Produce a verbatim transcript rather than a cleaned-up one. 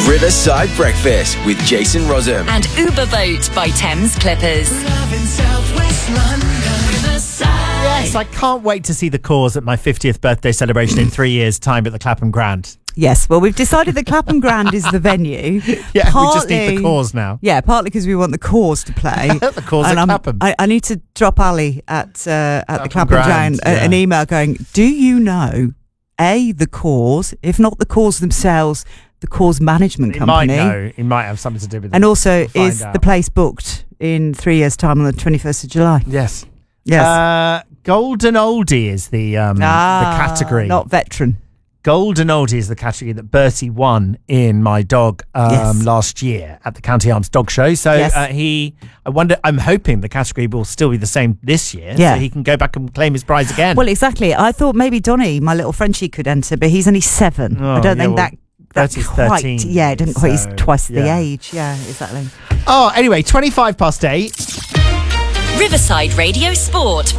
Riverside Breakfast with Jason Rossum. And Uber Boat by Thames Clippers. Yes, I can't wait to see the Cause at my fiftieth birthday celebration in three years' time at the Clapham Grand. Yes, well, we've decided the Clapham Grand is the venue. Yeah, partly, we just need the Cause now. Yeah, partly because we want the Cause to play. The Cause and at I'm- Clapham. I, I need to drop Ali at uh, at the Clapham Clapham Grand, Grand a- yeah. an email going, do you know, A, the Cause, if not the Cause themselves, the Cause Management He Company? might know. He might have something to do with it. And also, We'll find is out. the place booked in three years' time on the twenty-first of July? Yes. Yes. Uh, Golden Oldie is the um, ah, the category. Not veteran. Golden Oldie is the category that Bertie won in My Dog um, Yes. last year at the County Arms Dog Show. So Yes. uh, he, I wonder, I'm hoping the category will still be the same this year. Yeah. So he can go back and claim his prize again. Well, exactly. I thought maybe Donny, my little Frenchie, could enter, but he's only seven. Oh, I don't yeah, think well, that. That's Bertie's quite, thirteen, yeah, it didn't quite. He's so, twice the yeah. age. Yeah, exactly. Oh, anyway, twenty-five past eight. Riverside Radio Sport.